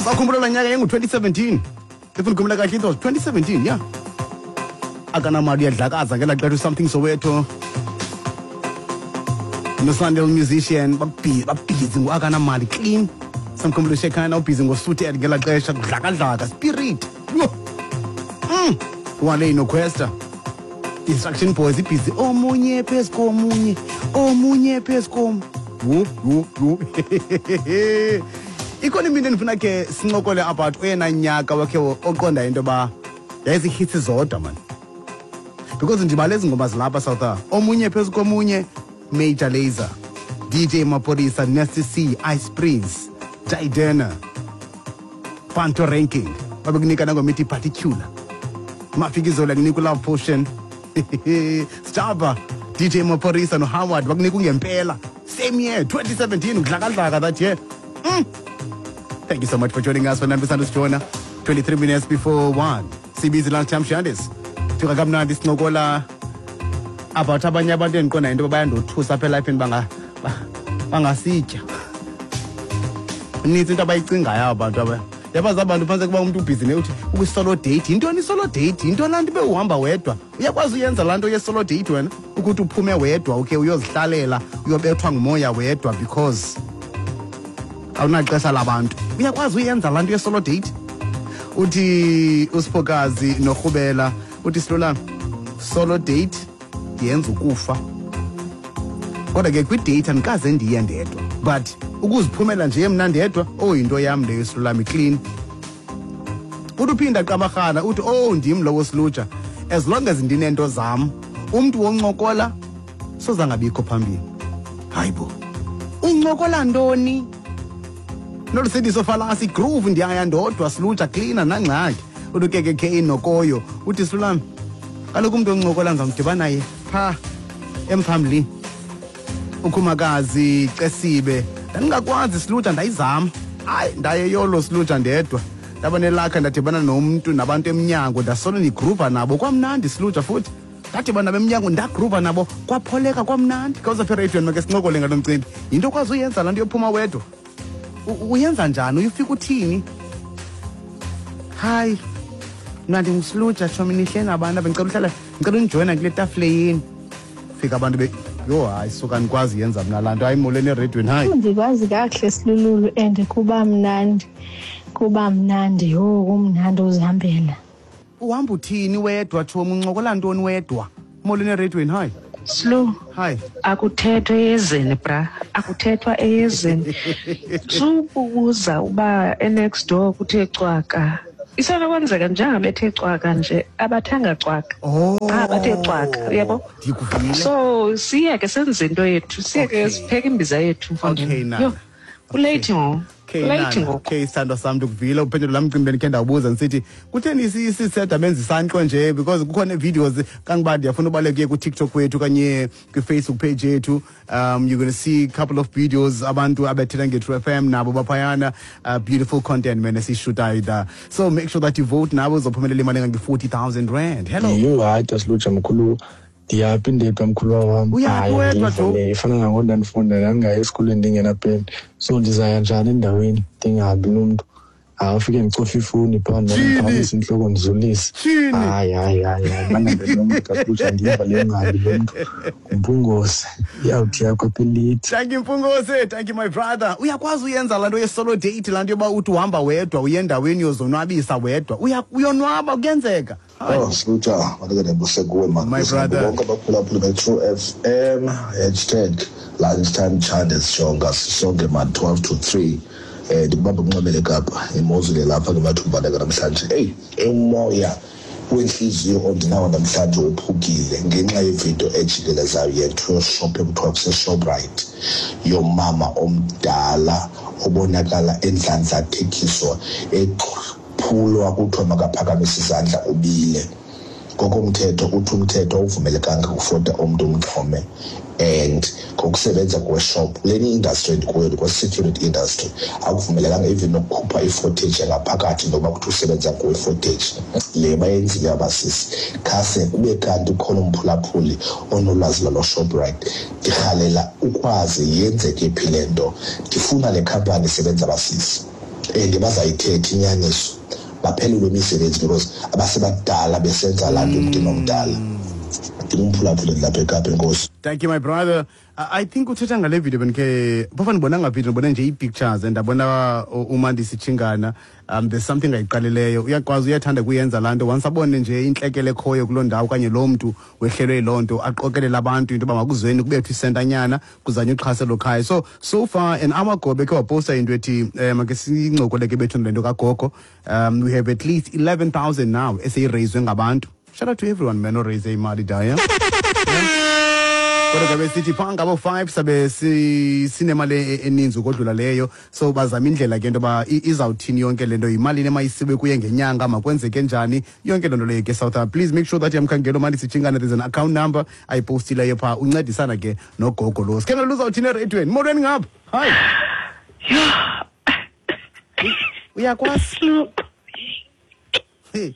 Sakhumbula la nyaka yengu 2017. Ifuna kumela kahle it was 2017, yeah. Akana mali yadlakaza ngela xesha something Soweto. No Sandal musician babhizi ngakana mali clean. Samkhumbula shekhana ubhizi ngosuthi ngela xesha kudlakadlaka spirit. Wale no questa. Instruction boys ibhizi omunye pheziko omunye pheziko. Ikona mina ndifuna ke sincokole about oyena nyaka wakhe oqonda into ba yazi hits zodwa man. Because ndibalezi ngoma zilapha South Africa. Omunye pheziko omunye Major Lazer, DJ Maphorisa, Nasty C, Ice Prince, Tidena, Panto Ranking. Babekunika nangomithi particular. Mafikizola kunika Love Potion. Staba, DJ Maphorisa no Howard bakunika ngempela. Same year 2017 udlakadlaka that year. Thank you so much for joining us for Nambisando Jonah. 23 minutes before 1. CB's lunchtime shandis. Tukakamnandi sinokola about abanye abantu endiqonda into bayandothusa apha life bangasitya. Nitsi into abayicingayo abantu aba. Yabazi abantu phansi kuba umuntu ubhizi ne uthi ukwi-solo date. Yintoni i-solo date? Into lanto ube uhamba wedwa. Uyakwazi uyenza lanto ye-solo date wena ukuthi uphume wedwa okay uyozihlalela uyobethwa ngumoya wedwa because awunaxesha labantu. Uyakwazi uyenza lanto ye-solo date. Uthi uSiphokazi noRhubela uthi Silola solo date yenza ukufa. Kodwa ke kwi-date andikaze ndiye ndedwa. But ukuziphumela nje mna ndedwa into yam leyo Silulami clean. Uthi uphinda Qabarhana uthi ndim lowo Siluja. As long as ndinento zam, umuntu woncokola soza ngabikho phambili. Hayibo. Uncokola ntoni? Nolusidiso falasi groove ndiyaya ndodwa Siluja cleaner nangxaki. Uthi ke inokoyo uthi Silulami kaloku umuntu oncokola ngizamdibana naye pha emfamily. Ukhumakazi Cesibe ndingakwazi Siluja ndayizama. Hayi ndaye yolo Siluja ndedwa. Ndaba nelakha ndadibana nomuntu nabantu eminyango ndasolo nigroupa nabo kwamnandi Siluja futhi. Ndadibana bemnyango ndagroupa nabo kwapholeka kwamnandi. Kawuza phe radio make sincokole ngalo mcimbi. Into okwazi uyenza lanto yophuma wedwa. Uyenza njani? Uyifika uthini? Hayi. Mna ndinguSiluja chomi nihle nabantu ngicela unijoyina kule tafule yini. Fika abantu hayi suka nikwazi yenza mna lanto hayi molweni eredweni hayi. Ndikwazi kahle Silululu and kuba mnandi. Kumnandi uzihambela. Uhamba uthini wedwa Chomi uncokola ntoni wedwa? Molweni eredweni hayi. Slu. Hayi. Akuthethwa eyezeni bra. Akuthethwa eyezeni. Subuza uba next door kuthe cwaka. Isona kwenzeka njengabethe cwaka nje abathanga cwaka. Bathe cwaka uyabo? Ndikuvile. So siye ke senze into yethu. Siye ke sipheke imbiza yethu mfondini. Yo. Kulate ngo. Okay, sithandwa sami ndikuvile uphendula lamcimbi ndikhe ndawubuza nisithi kutheni siseda benza isanhlo nje because kukhona videos kangiba ndiyafuna ubaleke ku TikTok wethu kanye ku Facebook page yethu. You're going to see a couple of videos abantu abethela nge-True FM nabo baphayana beautiful content man esishuta ida. So make sure that you vote nabo uzophumelela imali nge-40,000 rand. Hello. Hayi Siluja mkhulu. Ndiyaphinde kamkhulu wami. Ifana nangoda ndifunda nangaye esikoleni ndingena pen. So ndizaya njani endaweni ndingahambi nomuntu. Awufike ngicofa ifoni phanda ngiphamisa inhloko ndizulise. Hayi. Bangabe nomuntu Siluja ndiva le ngabi lomuntu. Umpungose. Yawuthi yakho pelite. Thank you Mpungose. Thank you my brother. Uyakwazi uyenza lanto ye-solo date lanto yoba uthi uhamba wedwa uyendaweni yozonwabisa wedwa. Uyonwaba kuyenzeka. Siluja makake nebusekuwe my brother. Bonke abaphulaphuli be-True FM #lunchtime chandis jonga sonke ma 12 to 3. Ndibamba ukunqabele Kapa emozule lapha ngemathumbane namhlanje. Emoya wenhliziyo ondinawo namhlanje uphukile ngenxa yevideo ejikelezayo ye-tour shop ekuthiwa kuse-Shoprite yomama omdala obonakala endlanza athekiswa ephulwa kuthiwa makaphakamise izandla ubile. Ngokomthetho uthi umthetho uvumelekanga ukufota umuntu umxhome and ngokusebenza kwe-shop leni industry ndikuyo kwa-security industry akuvumelekanga even nokukhupha i-footage ngaphakathi noma kuthi usebenza kwe-footage le bayenzile abasisi khase kube kanti ukhona umphulaphuli onolwazi lalo Shoprite ndihalela ukwazi yenzeke phi lento ndifuna le company isebenza abasisi bazayithetha inyaniso baphelelwe imisebenzi because abasebadala besenza laa nto umntu nomdala. Ndingumphulaphula lapha eKapa, enkosi. Thank you, my brother. I think uthetha ngale video benike phofa ndibona ngaphi ndibona nje ii-pictures ndabona uMandisi Chingana. There's something ayiqalileyo, uyakwazi uyathanda kuyenza laa nto once abone nje intlekele ekhoyo kuloo ndawo okanye loo mntu wehlelwe yiloo nto aqokelele abantu into yoba makuzweni kubethwa isentanyana kuzanywe uxhasa lo khaya. So far an hour ago bekhe waposta into ethi make sincokole ke bethu le nto kagogo. We have at least 11,000 now eseyireyizwe ngabantu. Shout out to everyone, man, who raise imali daya. Kodwa kabe sithi pha ngabo 5 sabe sinemali eninzi ukodlula leyo, so bazama indlela ke into ba izawuthini yonke lento, imali nemayisiwe kuye ngenyanga makwenzeke njani yonke lento leyo ke South Africa. Please make sure that yamkhangelo Mandisi Chingana, there's an account number ayipostileyo pha uncedisana ke nogogo lo. Sikena luzawuthini eredweni modweni ngapha. Hi. Uyakwazi. Hey.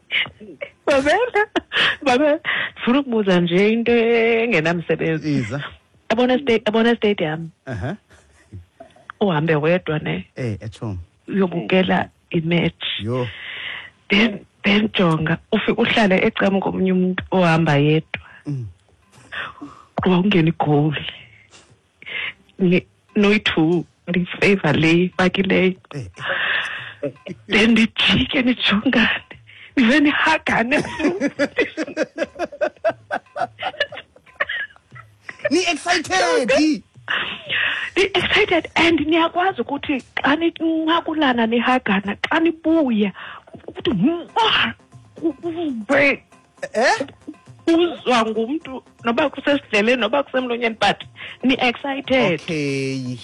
Baba, funa ukubuza nje into engenamsebenzi. Iza. Abona stadium. Uhambe wedwa ne. Echom. Uyobukela imatch. Yo. Then jonga ufike uhlale ecam komunye umuntu ohamba yedwa. Ungena igoli. No-2 ndifavor le bakileyo. Then ndijike nijongane. Even Hagan. Ni excited. Excited and niyakwazi ukuthi xa ningakulana nihagana xa nibuya ukuthi uzwa ngumuntu noba kusesidleleni noba kusemlonyeni but ni excited. Okay.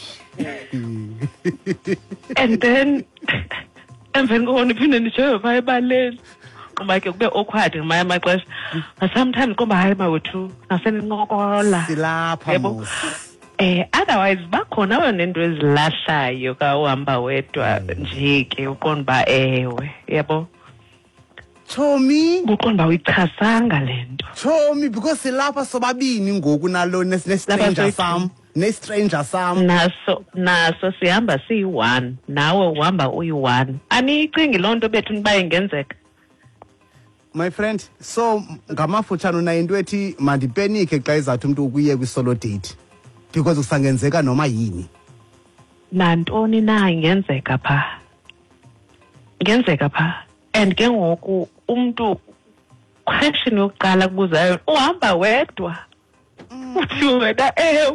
And then emveni koko niphinde nijoye phaa ebaleni kuba ke kube awkward ngamanye amaxesha. Sometimes komba hayi mawethu nasenincokola silapha mos. Otherwise bakhona abanento ezilahlayo ka uhamba wedwa nje ke uqonda uba ewe yabo Chomi uqonda uyichasanga lento Chomi because silapha sobabini ngoku nalo nestranger sam nestranger sam naso sihamba siyi-1 nawe uhamba uyi-1 aniyicingi loo nto bethu niba ingenzeka. My friend, so ngamafutshane una into ethi mandipenike xa izathi umuntu ukuye kwi-solo date because usangenzeka noma yini nantoni na ingenzeka pha and ke ngoku umuntu question yokuqala kubuzayo uhamba wedwa uthi wena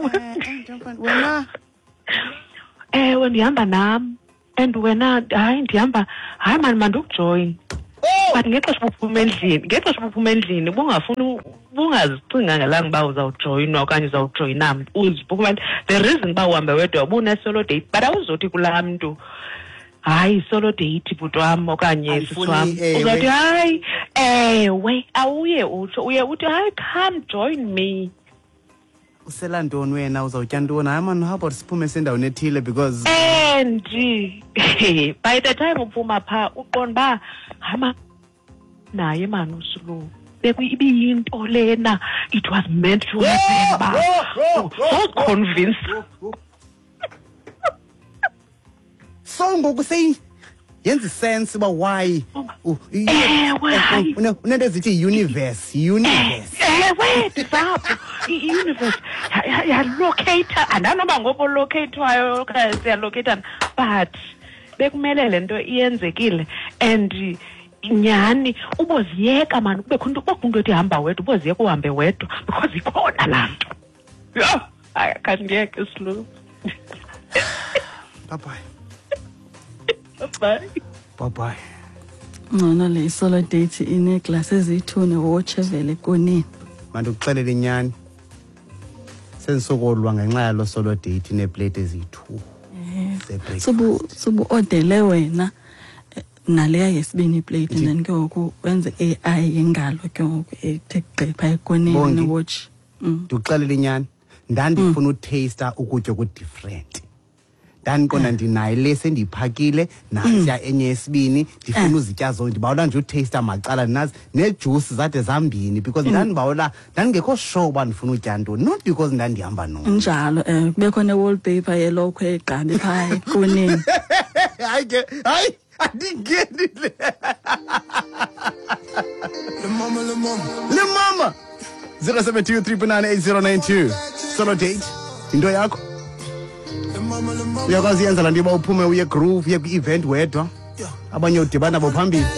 ewe ndihamba nam and wena hayi ndihamba hayi mani mandikujoyine. But ngexesha uphuma endlini bungafuni bungazicinga ngalanga uba uzawujoyinwa okanye uzawujoyina mntu uziphuma. The reason uba uhambe wedwa ubune-solo date but awuzothi kulaa mntu hayi solo date bhuti wam okanye sisi wam uzawuthi hayi ewe awuye utsho uye uthi hayi come join me. Usela ntoni wena uzawutya ntoni hayi mani how about siphume sendaweni ethile because and by the time uphuma phaa uqonda uba hama naye mani usulu bekuyibiyinto lena it was meant to happen ba so convinced. So ngoku yenza sense uba why unento ezithi universe sapho i-universe yalocata andanoba ngoku olocatwayo okanye siyalocatana but bekumele le nto iyenzekile and nyhani uboziyeka mani kubekho into ethi hamba wedwa uboziyeka uhambe wedwa because ikhona laa nto yho akhandiyeke slow. Bye-bye. Ngcono le solo date ineglasi eziyi-2 newotshi evele konini. Mandikuxelela inyani. Sendisokolwa ngenxa yalo solo date neeplate eziyi-2. Subu odele wena naleya yesibini iplate and then ke ngoku wenze AI yengalo ke ngoku ethe gqipha ekonini newotshi. Ndikuxelela inyani. Ndandifuna utaster ukutya oku-different. Ndaniqonda ndinayo le sendiyiphakile nasiya enye yesibini ndifuna uzitya zonke ndibawula nje utaster macala nazi nejuice zade zambini because ndandingekho sure uba ndifuna utya ntoni not because ndandihamba nona njalo kubekho ne-wallpaper yelokhwe egqabi phaya konini. hayi ke hayi andingeni le mama 0723898092 solo date into yakho uyakwazi yenza la nto uba uphume uye groove uye kwi-event wedwa abanye udibana bo phambili